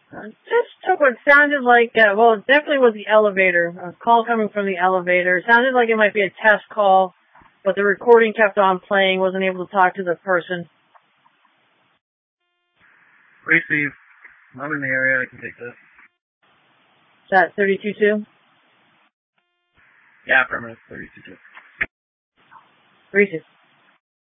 Just took what sounded like, well, it definitely was the elevator. A call coming from the elevator. It sounded like it might be a test call, but the recording kept on playing. Wasn't able to talk to the person. Receive. I'm in the area. I can take this. Is that 32-2? Yeah, affirmative. 32-2. Receive.